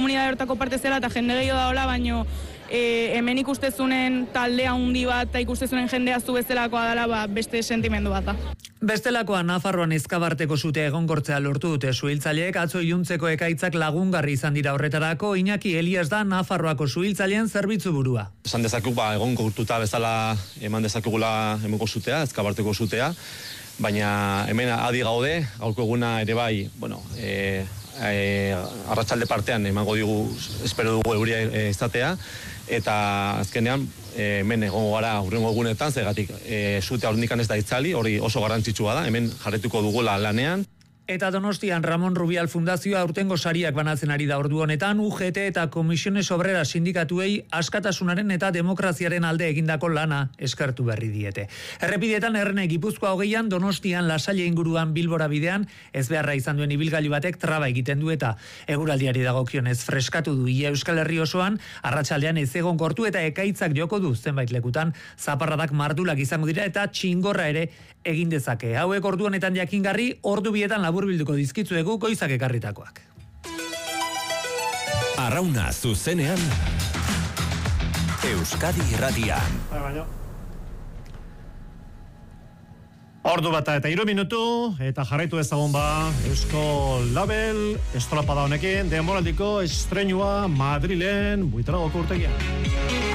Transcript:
komunidade hortako parte zela eta jende gehiago daola, baino hemen ikustezunen taldea handi bat eta ikustezunen jendea zu bezalakoa dela, beste sentimendu bat da. Bestelakoa Nafarroan ezkabarteko sutea egonkortzea lortu dute suhiltzaileek, atzo iluntzeko ekaitzak lagungarri izan dira horretarako. Iñaki Elias da Nafarroako suhiltzaileen zerbitzu burua. Esan dezakuk egonkortuta bezala eman dezakugula hemengo sutea, ezkabarteko sutea, baina hemen adi gaude, gaurko eguna ere bai, arratsalde partean emango digu, espero dugu euria izatea, eta azkenean hemen egongo gara hurrengo egunetan, zegatik sutea oraindik ez da itzali, hori oso garrantzitsua da, hemen jarretuko dugula lanean. Eta Donostian Ramon Rubial Fundazioa aurtengo sariak banatzen ari da ordu honetan, UGT eta Comisiones Obreras sindikatuei askatasunaren eta demokraziaren alde egindako lana eskertu berri diete. Errepidetan Erne Gipuzkoa 20an Donostian Lasalle inguruan Bilbora bidean ez beharra izan duen ibilgailu batek traba egiten du eta eguraldiari dagokionez freskatu du ia Euskal Herri osoan, arratsaldean ez egonkortu eta ekaitzak joko du zenbait lekutan, zaparradak mardulak izango dira eta txingorra ere egin dezake. Hauek ordu honetan jakingarri, ordu bietan laburbilduko dizkitzuegu goizak ekarritakoak. Arrauna zuzenean Euskadi Irratian. Ordu bata eta 3 minutu eta jarraitu ezagun Eusko Label estropada honekin denboraldiko estreinua Madrilen Buitragoko urtegian.